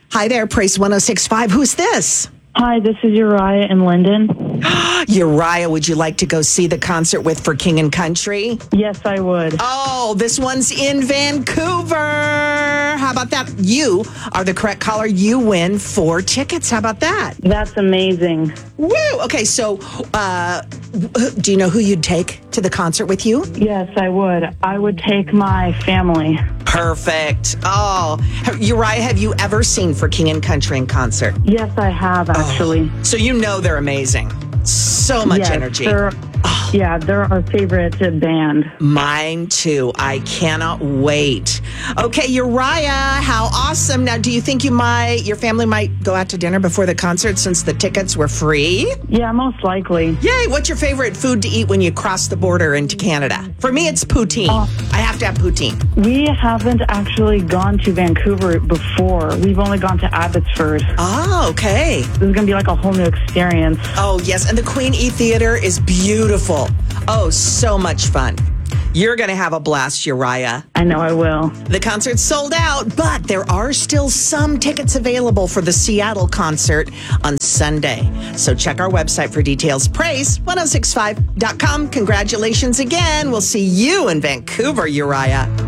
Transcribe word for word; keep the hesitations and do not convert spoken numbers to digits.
Hi there, Praise one oh six point five. Who's this? Hi, this is Uriah in Linden. Uriah, would you like to go see the concert with For King and Country? Yes, I would. Oh, this one's in Vancouver. How about that? You are the correct caller. You win four tickets. How about that? That's amazing. Woo! Okay, so uh, do you know who you'd take to the concert with you? Yes, I would. I would take my family. Perfect. Oh, Uriah, have you ever seen For King and Country in concert? Yes, I have, actually. Oh, so you know they're amazing. So much yes, energy. They're, oh. Yeah, they're our favorite band. Mine too. I cannot wait. Okay, Uriah, how awesome. Now, do you think you might, your family might go out to dinner before the concert since the tickets were free? Yeah, most likely. Yay. What's your favorite food to eat when you cross the border into Canada? For me, it's poutine. Oh. I have to have poutine. We haven't actually gone to Vancouver before. We've only gone to Abbotsford. Oh, okay. This is going to be like a whole new experience. Oh, yes. And the Queen E Theater is beautiful. Oh, so much fun. You're going to have a blast, Uriah. I know I will. The concert's sold out, but there are still some tickets available for the Seattle concert on Sunday. So check our website for details. Praise ten sixty-five dot com. Congratulations again. We'll see you in Vancouver, Uriah.